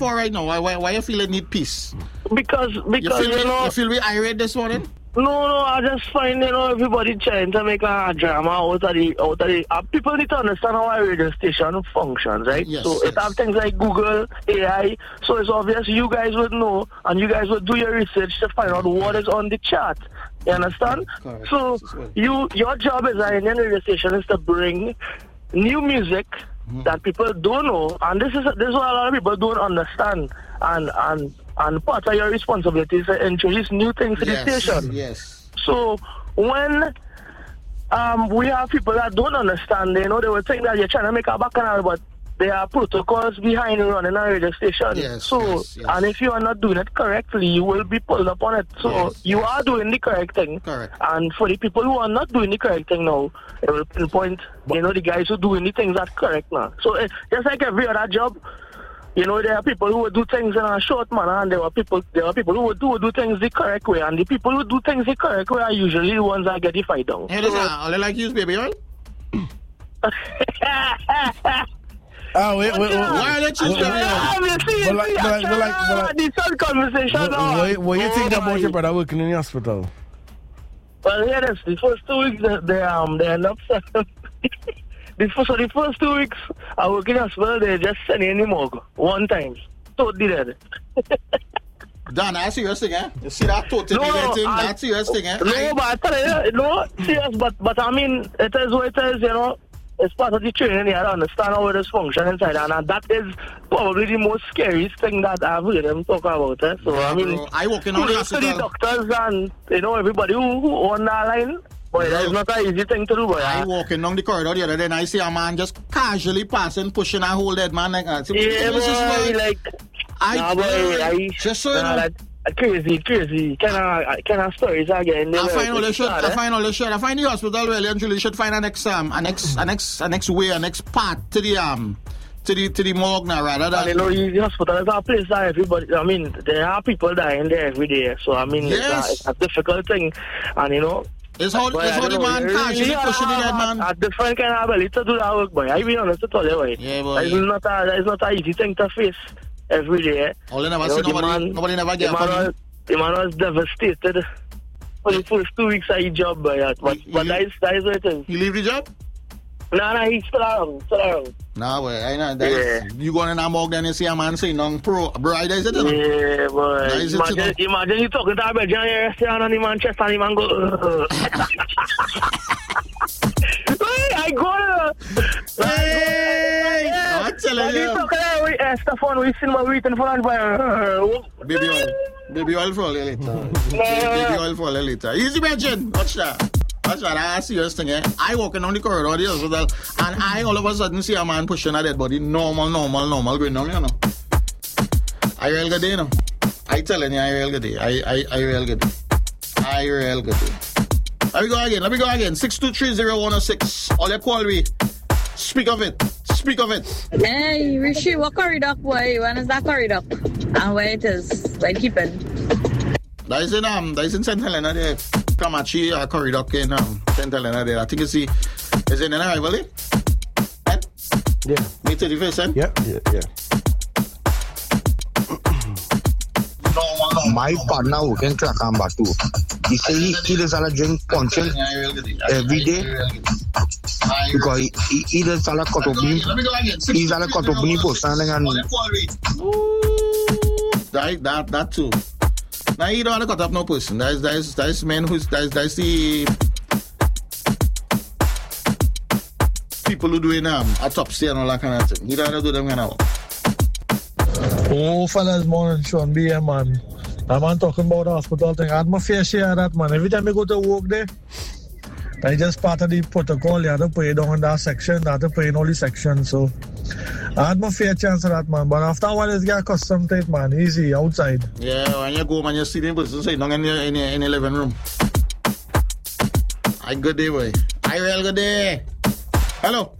for right now? Why you feel you need peace? Because you feel we irate this morning? No, I just find, everybody trying to make a drama out of the people need to understand how a radio station functions, right? Yes, so it have things like Google, AI, so it's obvious you guys would know, and you guys would do your research to find out what is on the chart. You understand? Correct. So your job as an Indian radio station is to bring new music that people don't know, and this is what a lot of people don't understand, and part of your responsibility is to introduce new things to the station. Yes. So when we have people that don't understand, they will think that you're trying to make a bacchanal, but there are protocols behind running a radio station. Yes, and if you are not doing it correctly, you will be pulled up on it. So you are doing the correct thing. Correct. And for the people who are not doing the correct thing now, it will pinpoint, the guys who are doing the things that correct now. So just like every other job, there are people who will do things in a short manner, and there are people who will do things the correct way, and the people who do things the correct way are usually the ones that get the fight down. Hey, listen, all I like use baby oil? Wait. Why are they choose baby oil? The third conversation. What you think about your brother working in the hospital? Well, yeah, that's the first 2 weeks they end up. The first 2 weeks I work in hospital, they just send in the morgue one time. Totally dead. Dan, that's serious thing, eh? You see that totally dead thing? That's serious thing, eh? No, but I tell you, serious, but I mean, it is what it is, It's part of the training, you have to understand how it is function inside, and that is probably the most scariest thing that I've heard them talk about, eh? So, I mean, I walk in on the hospital. The doctors and, everybody who on that line. Boy, that's not an easy thing to do, boy. I walking down the corridor the other day and I see a man just casually passing, pushing a whole dead man like that. Crazy. Kind of stories again. I find all the shit. I find the hospital really and truly should find a next part to the morgue now, rather than. The hospital is a place that everybody. I mean, there are people dying there every day. So I mean, it's a difficult thing, and It's how the man casually pushing the dead man. A different kind of ability to do that work, boy. I be honest to tell you, boy. Yeah, boy. It's not an easy thing to face every day. All never see nobody never get the man was devastated for the first 2 weeks of his job, boy. But that is what it is. You leave the job? Nah, he's still around. Nah, boy, I know. You go in a morgue then you see a man saying, bro, that is it, Yeah, boy. Imagine you talking to a Belgian restaurant and the man chest and the man go, I go Hey! I'm telling you. Stefan, we see my waiting for lunch, boy. Baby oil for later. Baby oil for later. Easy mention. Watch that. That's what I serious thing, eh? I walking on the corridor of the hospital and I all of a sudden see a man pushing a dead body. Normal going down, I real good day, I telling you, I real good day. I real good day. Let me go again. 6230106. All you call me. Speak of it. Hey, Rishi, what corridor, boy? When is that corridor? And where it is? Where keep it? That is in St. Helena there. Kamachi corridor in St. Helena there. I think is in an arrival, eh? Yeah. Me 31st, eh? Yeah. My partner who can crack on back too. He say he does a drink puncheon every day because he does a cut of bean. He's a cut of bean for standing and that too. Now you don't want to cut up no person. That's men who's that's the people who doing autopsy and all that kind of thing. You don't want to do them kind of work. Oh, fellas, morning, Sean B. Man. I'm man talking about the hospital thing. I had my fair share of that, man. Every time I go to work there, I just part of the protocol. You have to pay down in that section. I have to pay in all the sections. So I had my fair chance of that, man. But after a while, it's get accustomed to it, man. Easy, outside. Yeah, when you go, man, you see them person say, don't in the living room. I good day, boy. I real good day. Hello.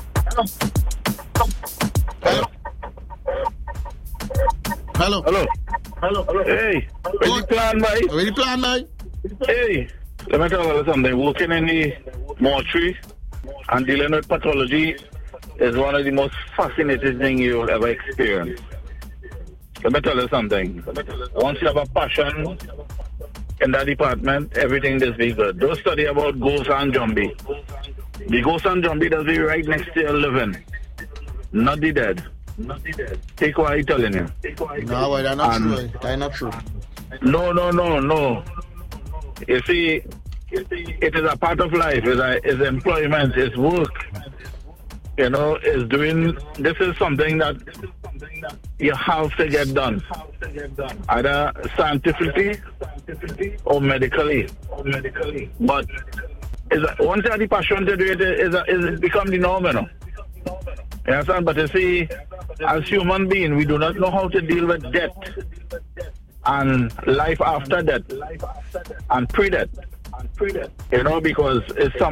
Hey, where the plan, man? Hey, let me tell you something. Working in the mortuary and dealing with pathology is one of the most fascinating things you'll ever experience. Let me tell you something. Once you have a passion in that department, everything does be good. Don't study about ghosts and zombie. The ghost and zombie does be right next to your living, not the dead. Take what I'm telling you. No, well, that's not true. That's not true. No. You see, it is a part of life. It's employment. It's work. You know, it's doing. This is something that you have to get done, either scientifically or medically. But once you have the passion to do it, it's become the norm, you know. You understand? But you see, as human beings, we do not know how to deal with death and life after death and pre-death. You know, because it's something